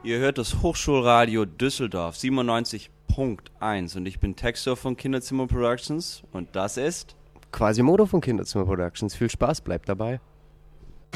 Ihr hört das Hochschulradio Düsseldorf 97.1 und ich bin Textor von Kinderzimmer Productions und das ist Quasimodo von Kinderzimmer Productions. Viel Spaß, bleibt dabei.